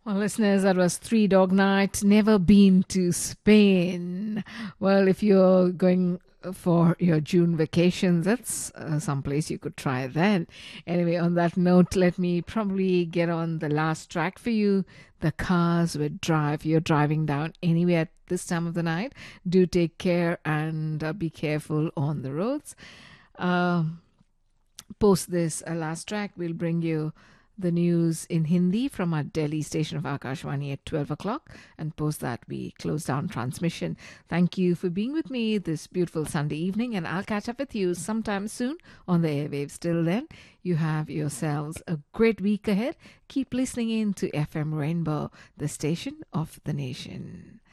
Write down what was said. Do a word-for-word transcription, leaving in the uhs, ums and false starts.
Well, listeners, that was Three Dog Night. Never been to Spain. Well, if you're going for your June vacations, that's uh, someplace you could try then. Anyway, on that note, let me probably get on the last track for you. The Cars Would Drive. You're driving down anywhere at this time of the night. Do take care and uh, be careful on the roads. Uh, post this uh, last track, we'll bring you the news in Hindi from our Delhi station of Akashvani at twelve o'clock, and post that we close down transmission. Thank you for being with me this beautiful Sunday evening, and I'll catch up with you sometime soon on the airwaves. Till then, you have yourselves a great week ahead. Keep listening in to F M Rainbow, the station of the nation.